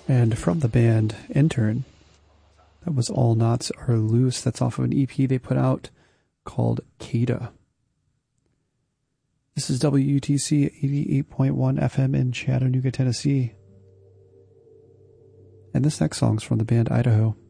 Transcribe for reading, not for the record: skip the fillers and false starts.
And from the band Intern, that was All Knots Are Loose. That's off of an EP they put out called Cada. This is WUTC 88.1 FM in Chattanooga, Tennessee. And this next song's from the band Idaho.